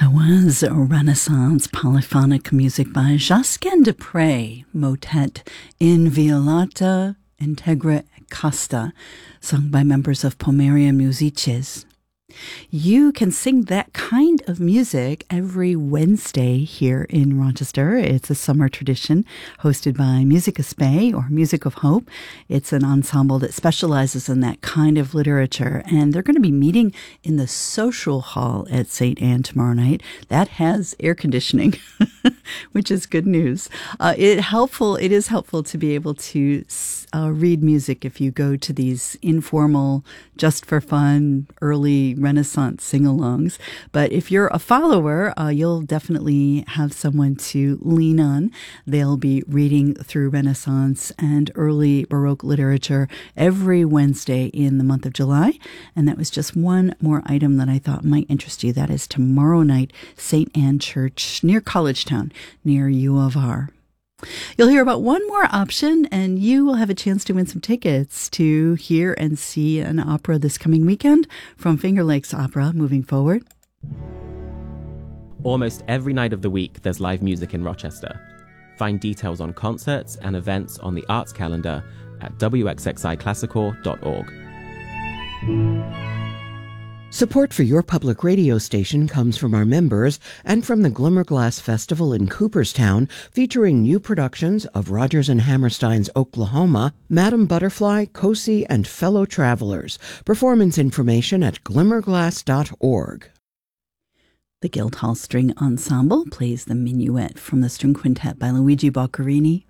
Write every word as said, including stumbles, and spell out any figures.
That was Renaissance polyphonic music by Josquin des Prez, motet Inviolata Integra Casta, sung by members of Pomeria Musices. You can sing that kind of music every Wednesday here in Rochester. It's a summer tradition hosted by Musica Spe, or Music of Hope. It's an ensemble that specializes in that kind of literature, and they're going to be meeting in the social hall at Saint Anne tomorrow night. That has air conditioning, which is good news. Uh, it helpful. It is helpful to be able to uh, read music if you go to these informal, just for fun, early Renaissance sing-alongs. But if you're a follower, uh, you'll definitely have someone to lean on. They'll be reading through Renaissance and early Baroque literature every Wednesday in the month of July. And that was just one more item that I thought might interest you. That is tomorrow night, Saint Anne Church near Collegetown, near U of R. You'll hear about one more option, and you will have a chance to win some tickets to hear and see an opera this coming weekend from Finger Lakes Opera moving forward. Almost every night of the week, there's live music in Rochester. Find details on concerts and events on the arts calendar at w x x i classical dot org. Support for your public radio station comes from our members and from the Glimmerglass Festival in Cooperstown, featuring new productions of Rodgers and Hammerstein's Oklahoma, Madame Butterfly, Cosi, and Fellow Travelers. Performance information at glimmerglass dot org. The Guildhall String Ensemble plays the Minuet from the String Quintet by Luigi Boccherini